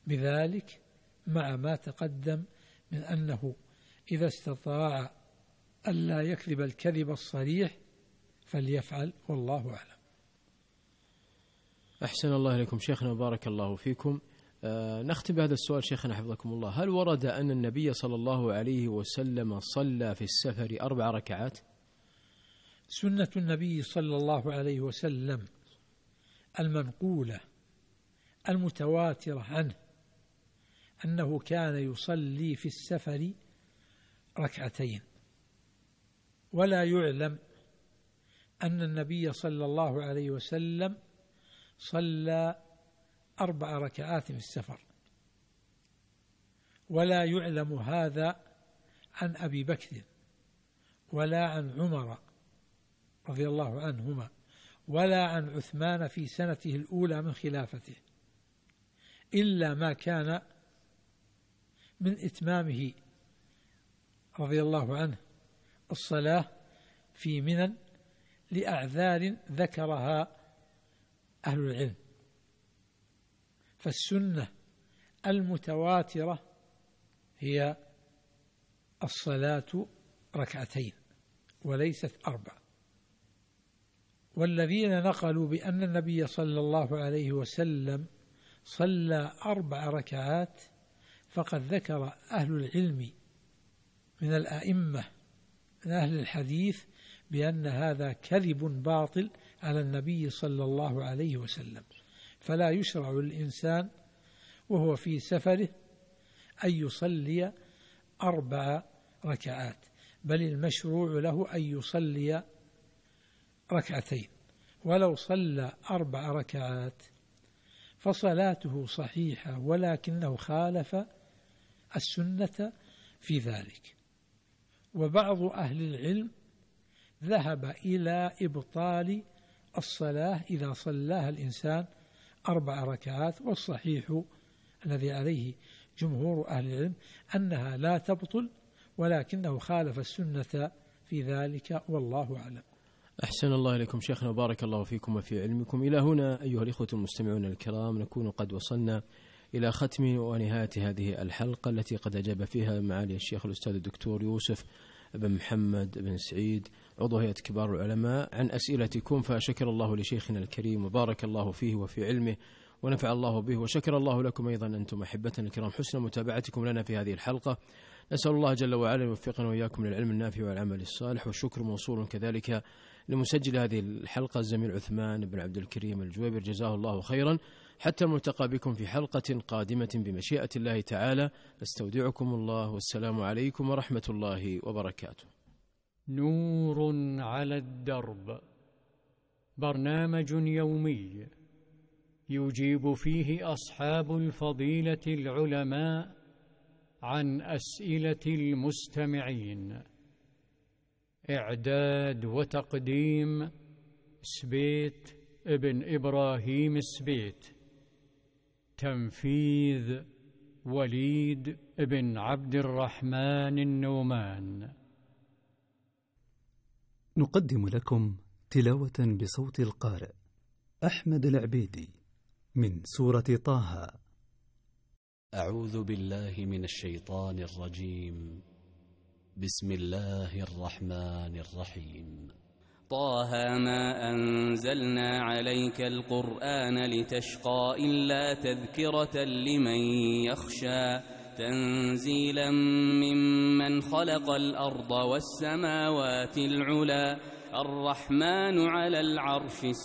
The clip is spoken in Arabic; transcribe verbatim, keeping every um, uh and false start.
بذلك مع ما تقدم من أنه إذا استطاع ألا يكذب الكذب الصريح فليفعل، والله أعلم. أحسن الله إليكم شيخنا وبارك الله فيكم. آه نختم بهذا السؤال شيخنا حفظكم الله. هل ورد أن النبي صلى الله عليه وسلم صلى في السفر أربع ركعات؟ سنة النبي صلى الله عليه وسلم المنقولة المتواترة عنه أنه كان يصلي في السفر ركعتين، ولا يعلم أن النبي صلى الله عليه وسلم صلى أربع ركعات في السفر، ولا يعلم هذا عن أبي بكر ولا عن عمر رضي الله عنهما ولا عن عثمان في سنته الأولى من خلافته، إلا ما كان من إتمامه رضي الله عنه الصلاة في منى لأعذار ذكرها أهل العلم. فالسنة المتواترة هي الصلاة ركعتين وليست أربع. والذين نقلوا بأن النبي صلى الله عليه وسلم صلى أربع ركعات فقد ذكر أهل العلم من الأئمة من أهل الحديث بأن هذا كذب باطل على النبي صلى الله عليه وسلم، فلا يشرع للإنسان وهو في سفره أن يصلي أربع ركعات، بل المشروع له أن يصلي ركعتين. ولو صلى أربع ركعات فصلاته صحيحة، ولكنه خالف السنة في ذلك. وبعض أهل العلم ذهب إلى إبطال الصلاة إذا صلاها الإنسان أربع ركعات، والصحيح الذي عليه جمهور أهل العلم أنها لا تبطل، ولكنه خالف السنة في ذلك، والله أعلم. أحسن الله إليكم شيخنا وبارك الله فيكم وفي علمكم. إلى هنا أيها الإخوة المستمعون الكرام نكون قد وصلنا إلى ختم ونهاية هذه الحلقة التي قد أجاب فيها معالي الشيخ الأستاذ الدكتور يوسف بن محمد بن سعيد عضو هيئة كبار العلماء عن أسئلتكم، فشكر الله لشيخنا الكريم وبارك الله فيه وفي علمه ونفع الله به، وشكر الله لكم أيضا أنتم أحبتنا الكرام حسن متابعتكم لنا في هذه الحلقة. نسأل الله جل وعلا يوفقنا وإياكم للعلم النافع والعمل الصالح، والشكر موصول كذلك لمسجل هذه الحلقة الزميل عثمان بن عبد الكريم الجويبر جزاه الله خيرا. حتى الملتقى بكم في حلقة قادمة بمشيئة الله تعالى، استودعكم الله والسلام عليكم ورحمة الله وبركاته. نور على الدرب، برنامج يومي يجيب فيه أصحاب الفضيلة العلماء عن أسئلة المستمعين. إعداد وتقديم سبيت ابن إبراهيم السبيت، تنفيذ وليد ابن عبد الرحمن النومان. نقدم لكم تلاوة بصوت القارئ أحمد العبيدي من سورة طه. أعوذ بالله من الشيطان الرجيم. بسم الله الرحمن الرحيم. طه ما أنزلنا عليك القرآن لتشقى إلا تذكرة لمن يخشى، تنزيلا ممن خلق الأرض والسماوات العلى، الرحمن على العرش